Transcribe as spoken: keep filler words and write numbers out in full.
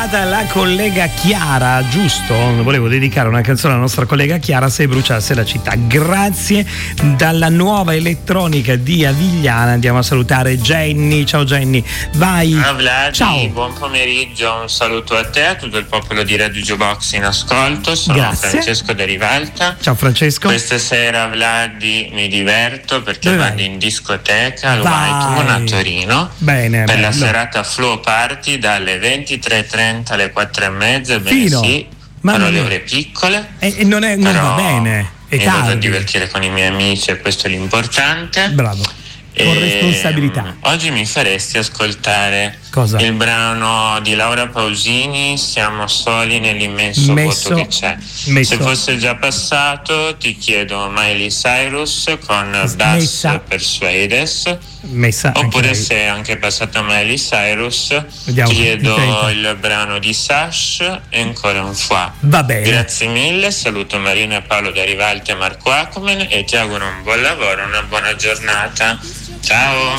La collega Chiara, giusto? Volevo dedicare una canzone alla nostra collega Chiara se bruciasse la città. Grazie. Dalla nuova elettronica di Avigliana andiamo a salutare Jenny. Ciao Jenny, vai. Ciao Vladi, ciao. Buon pomeriggio, un saluto a te, a tutto il popolo di Radio Jukebox in ascolto. Sono Grazie. Francesco da Rivalta. Ciao Francesco. Questa sera Vladi mi diverto perché Dove vado vai? in discoteca al Vai. White Moon a Torino. Bene, per bello. la serata Flow Party dalle ventitré e trenta alle quattro e mezza. Bene, Fino. sì, Mamma però le mia. ore piccole. E, e non, è, non Però va bene, è mi vado a tardi. divertire con i miei amici e questo è l'importante. Bravo. Con E, responsabilità. Oggi mi faresti ascoltare Cosa? il brano di Laura Pausini, Siamo soli nell'immenso Messo- vuoto che c'è. messo- Se fosse già passato ti chiedo Miley Cyrus con Bass Messa- Persuades, Messa anche oppure lei. se è anche passato Miley Cyrus Vediamo, ti chiedo differente. il brano di Sash e ancora un fois. Va bene. Grazie mille, saluto Marina e Paolo da Rivalta e Marco Acumen e ti auguro un buon lavoro, una buona giornata. Ciao!